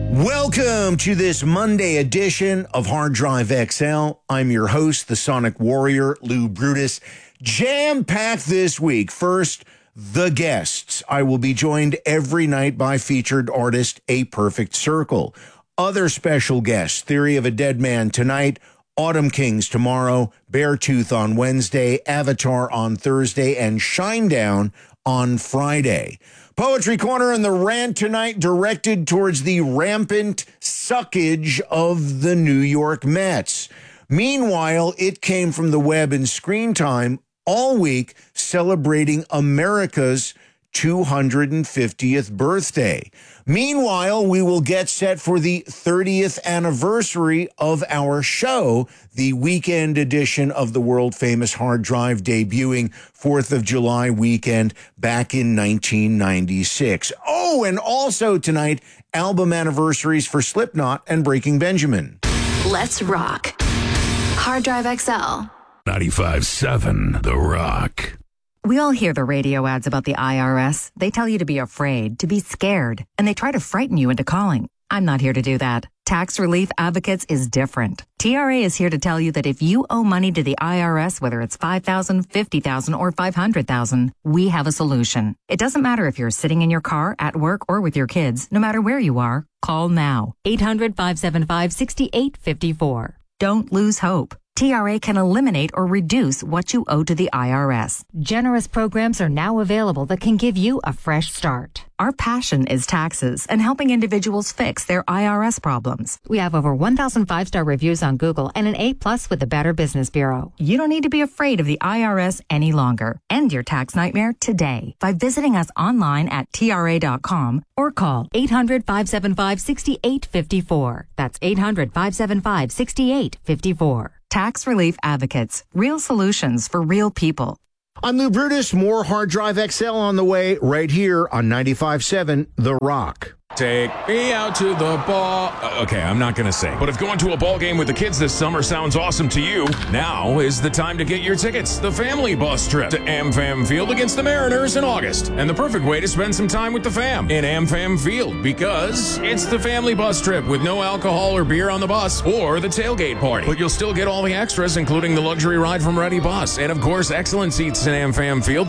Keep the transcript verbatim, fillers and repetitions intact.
Welcome to this Monday edition of Hard Drive X L. I'm your host, the Sonic Warrior, Lou Brutus. Jam-packed this week. First, the guests. I will be joined every night by featured artist A Perfect Circle. Other special guests, Theory of a Dead Man tonight, Autumn Kings tomorrow, Beartooth on Wednesday, Avatar on Thursday, and Shinedown on Friday. Poetry Corner and the rant tonight directed towards the rampant suckage of the New York Mets. Meanwhile, it came from the web and screen time all week celebrating America's two hundred fiftieth birthday. Meanwhile, we will get set for the thirtieth anniversary of our show, the weekend edition of the world-famous Hard Drive, debuting fourth of July weekend back in nineteen ninety-six. Oh, and also tonight, album anniversaries for Slipknot and Breaking Benjamin. Let's rock. Hard Drive X L. ninety-five seven The Rock. We all hear the radio ads about the I R S. They tell you to be afraid, to be scared, and they try to frighten you into calling. I'm not here to do that. Tax Relief Advocates is different. T R A is here to tell you that if you owe money to the I R S, whether it's five thousand dollars, fifty thousand dollars, or five hundred thousand dollars, we have a solution. It doesn't matter if you're sitting in your car, at work, or with your kids. No matter where you are, call now. eight hundred, five seven five, six eight five four. Don't lose hope. T R A can eliminate or reduce what you owe to the I R S. Generous programs are now available that can give you a fresh start. Our passion is taxes and helping individuals fix their I R S problems. We have over one thousand five-star reviews on Google and an A-plus with the Better Business Bureau. You don't need to be afraid of the I R S any longer. End your tax nightmare today by visiting us online at T R A dot com or call eight hundred, five seven five, six eight five four. That's eight hundred, five seven five, six eight five four. Tax Relief Advocates. Real solutions for real people. I'm Lou Brutus. More Hard Drive X L on the way right here on ninety-five seven The Rock. Take me out to the ball. Uh, okay, I'm not going to sing. But if going to a ball game with the kids this summer sounds awesome to you, now is the time to get your tickets. The family bus trip to AmFam Field against the Mariners in August. And the perfect way to spend some time with the fam in AmFam Field, because it's the family bus trip with no alcohol or beer on the bus or the tailgate party. But you'll still get all the extras, including the luxury ride from Ready Bus. And of course, excellent seats in AmFam Field.